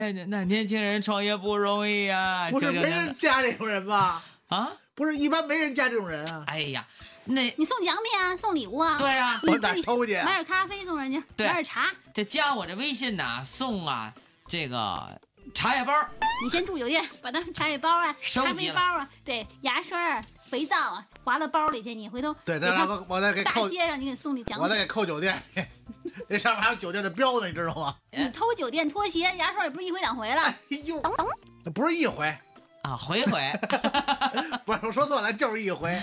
那年轻人创业不容易呀， 不是没人加这种人吧？ 啊， 不是一般没人加这种人啊。 哎呀，那你送奖品啊，送礼物啊。 对呀， 我哪偷去？ 买点咖啡送人家， 对买点茶。 这加我这微信呐，送啊这个茶叶包。 你先住酒店，把它茶叶包啊、咖啡包啊，对，牙刷啊、肥皂啊，划到包里去。你回头对，我再给扣大街上，你给送礼奖品。 我再给扣酒店去，那上面还有酒店的标呢，你知道吗？ 你偷酒店拖鞋、牙刷也不是一回两回了。 哎呦，那不是一回啊，回， 不是我说错了，就是一回。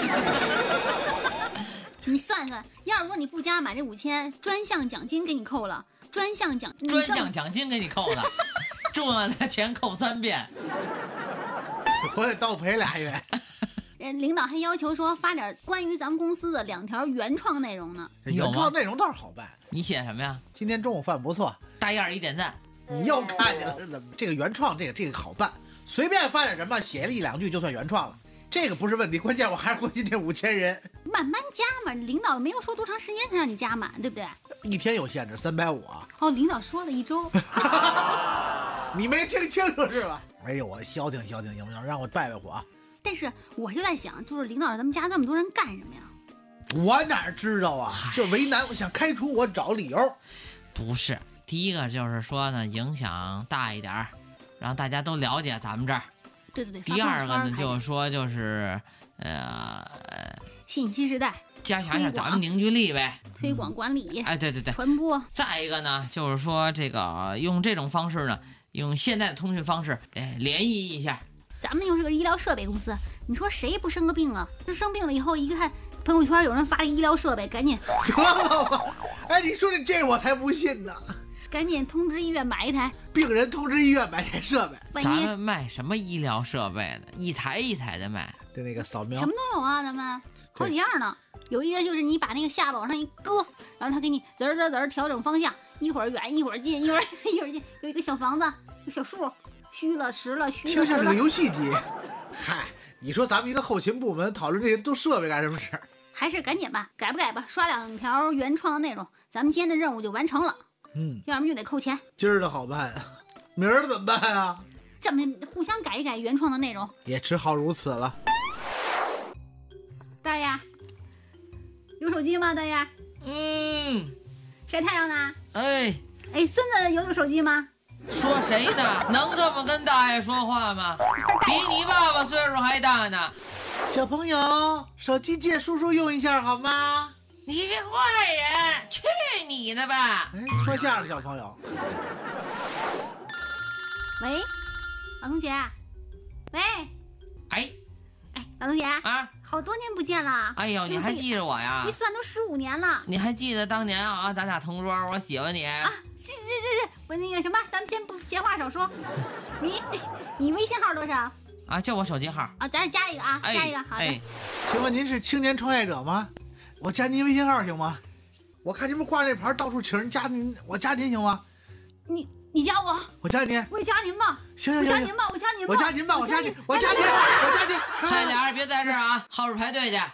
你算算，要是说你不加满这5000，专项奖金给你扣了，专项奖金给你扣了，重要的钱扣3遍， 我得倒赔2元。 领导还要求说发点关于咱们公司的2条原创内容呢。 原创内容倒是好办。 你写什么呀？ 今天中午饭不错， 大燕1点赞。 你又看见了，怎么这个原创这个好办，随便发点什么，写了1、2句就算原创了，这个不是问题。关键我还是关心这5000人， 慢慢加嘛。领导没有说多长时间才让你加满，对不对？ 一天有限制，350啊。 哦，领导说了1周。 你没听清楚是吧？哎呦，我消停消停行不行？让我拜拜火。 但是我就在想，就是领导让咱们加那么多人干什么呀？ 我哪知道啊？就为难，我想开除我找理由。 不是，第一个就是说呢，影响大一点，让大家都了解咱们这儿。 对。 第二个呢，就是说信息时代， 加强一下咱们凝聚力呗， 推广管理。 哎，对， 传播。 再一个呢，就是说这个用这种方式呢，用现在的通讯方式，联谊一下。 咱们又是个医疗设备公司，你说谁不生个病啊？这生病了以后，一看朋友圈有人发了医疗设备，赶紧得了吧！哎，你说这我才不信呢！ 赶紧通知医院买一台。 病人通知医院买台设备。 咱们卖什么医疗设备呢？一台一台的卖。 对，那个扫描什么都有啊，咱们好几样呢。有一个就是你把那个下巴往上一搁，然后他给你滋儿调整方向，一会儿远一会儿近，一会儿近。有一个小房子，有小树。虚了实了， 听像是个游戏机。嗨，你说咱们一个后勤部门讨论这些都设备干什么事儿？ 还是赶紧吧，改不改吧，刷2条原创的内容，咱们今天的任务就完成了。要么就得扣钱。 今儿的好办，明儿怎么办啊？ 这么互相改一改原创的内容， 也只好如此了。 大爷，有手机吗？大爷，晒太阳呢？ 哎， 孙子有手机吗？ 说谁呢？能这么跟大爷说话吗？比你爸爸岁数还大呢。 小朋友，手机借叔叔用一下好吗？ 你是坏人，去你的吧！ 哎，说相声的小朋友。 喂，老同学。喂。 哎， 老同学啊， 好多年不见了。 哎呦，你还记着我呀？ 一算都15年了。 你还记得当年啊，咱俩同桌，我喜欢你啊？ 是，我那个什么，咱们先不闲话少说。你微信号多少？ 啊，就我手机号啊，咱俩加一个啊，加一个，好的。 请问您是青年创业者吗？我加您微信号行吗？我看您不挂那牌到处请人加您，我加您行吗？ 你加我， 我加您， 我也加您吧。 行， 我加您吧。 嗨，俩人别在这儿啊，后边排队去。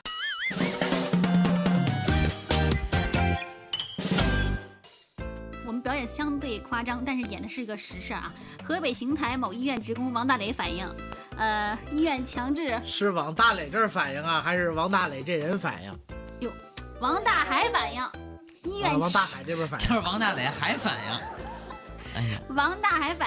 我们表演相对夸张，但是演的是一个实事啊。河北邢台某医院职工王大磊反映，医院强制是往大磊这儿反映啊，还是王大磊这人反映？ 哟，王大海反映，医院王大海这边反映， 就是王大磊还反映。哎呀， 王大海反